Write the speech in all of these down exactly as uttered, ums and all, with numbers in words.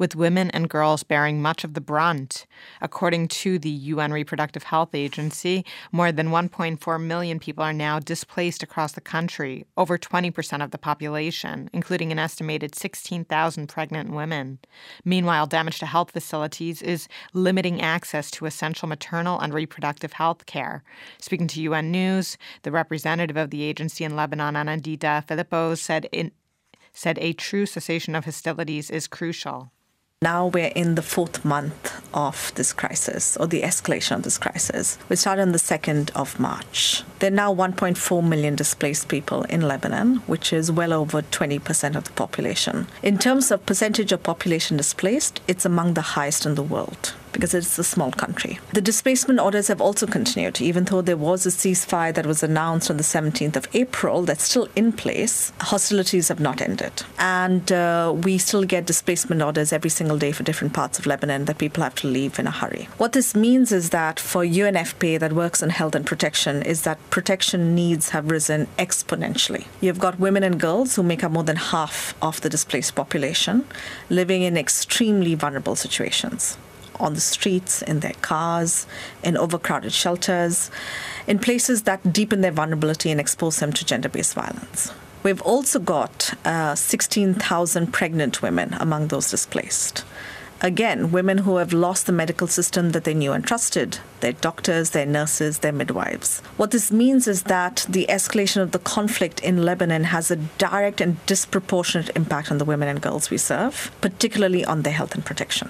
with women and girls bearing much of the brunt. According to the U N Reproductive Health Agency, more than one point four million people are now displaced across the country, over twenty percent of the population, including an estimated sixteen thousand pregnant women. Meanwhile, damage to health facilities is limiting access to essential maternal and reproductive health care. Speaking to U N News, the representative of the agency in Lebanon, Anandita Philippos, said in said a true cessation of hostilities is crucial. Now we're in the fourth month of this crisis, or the escalation of this crisis. We started on the second of March. There are now one point four million displaced people in Lebanon, which is well over twenty percent of the population. In terms of percentage of population displaced, it's among the highest in the world, because it's a small country. The displacement orders have also continued, even though there was a ceasefire that was announced on the seventeenth of April that's still in place. Hostilities have not ended. And uh, we still get displacement orders every single day for different parts of Lebanon that people have to leave in a hurry. What this means is that for U N F P A that works on health and protection is that protection needs have risen exponentially. You've got women and girls who make up more than half of the displaced population living in extremely vulnerable situations. On the streets, in their cars, in overcrowded shelters, in places that deepen their vulnerability and expose them to gender-based violence. We've also got uh, sixteen thousand pregnant women among those displaced. Again, women who have lost the medical system that they knew and trusted, their doctors, their nurses, their midwives. What this means is that the escalation of the conflict in Lebanon has a direct and disproportionate impact on the women and girls we serve, particularly on their health and protection.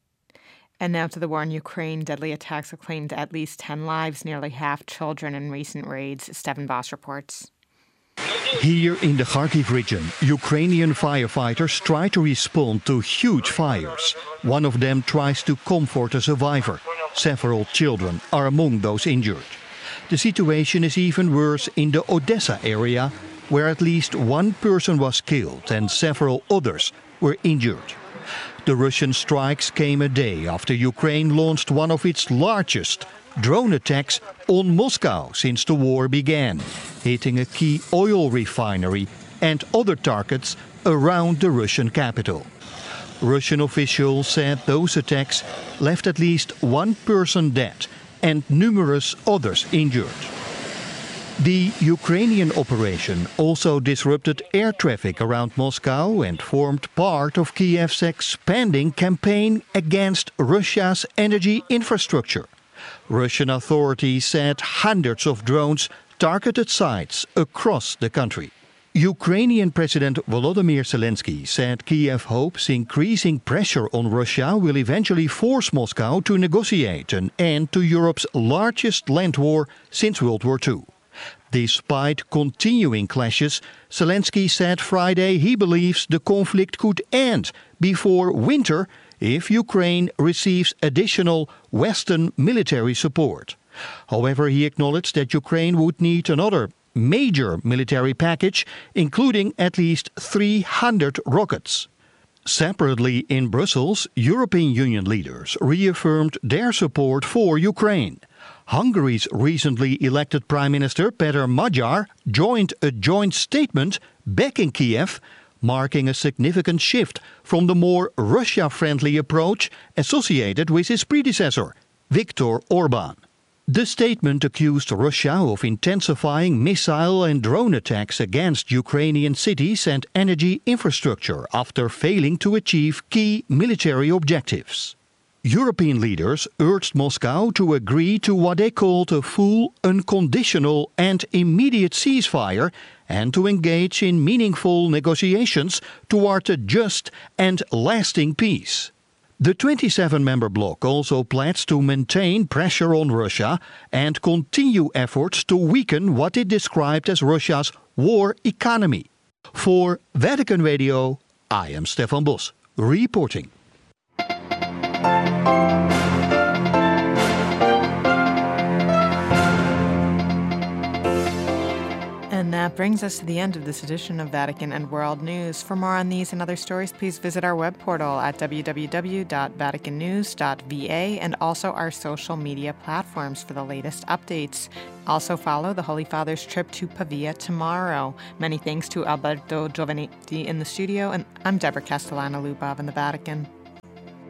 And now to the war in Ukraine. Deadly attacks have claimed at least ten lives, nearly half children in recent raids. Stephen Voss reports. Here in the Kharkiv region, Ukrainian firefighters try to respond to huge fires. One of them tries to comfort a survivor. Several children are among those injured. The situation is even worse in the Odessa area, where at least one person was killed and several others were injured. The Russian strikes came a day after Ukraine launched one of its largest drone attacks on Moscow since the war began, hitting a key oil refinery and other targets around the Russian capital. Russian officials said those attacks left at least one person dead and numerous others injured. The Ukrainian operation also disrupted air traffic around Moscow and formed part of Kiev's expanding campaign against Russia's energy infrastructure. Russian authorities said hundreds of drones targeted sites across the country. Ukrainian President Volodymyr Zelensky said Kiev hopes increasing pressure on Russia will eventually force Moscow to negotiate an end to Europe's largest land war since World War Two. Despite continuing clashes, Zelensky said Friday he believes the conflict could end before winter if Ukraine receives additional Western military support. However, he acknowledged that Ukraine would need another major military package, including at least three hundred rockets. Separately in Brussels, European Union leaders reaffirmed their support for Ukraine. Hungary's recently elected Prime Minister Péter Magyar joined a joint statement backing Kiev, marking a significant shift from the more Russia-friendly approach associated with his predecessor, Viktor Orban. The statement accused Russia of intensifying missile and drone attacks against Ukrainian cities and energy infrastructure after failing to achieve key military objectives. European leaders urged Moscow to agree to what they called a full, unconditional and immediate ceasefire and to engage in meaningful negotiations toward a just and lasting peace. The twenty-seven member bloc also pledged to maintain pressure on Russia and continue efforts to weaken what it described as Russia's war economy. For Vatican Radio, I am Stefan Bos, reporting. And that brings us to the end of this edition of Vatican and World News. For more on these and other stories, please visit our web portal at w w w dot vatican news dot v a and also our social media platforms for the latest updates. Also follow the Holy Father's trip to Pavia tomorrow. Many thanks to Alberto Giovanetti in the studio, and I'm Deborah Castellano-Lubov in the Vatican.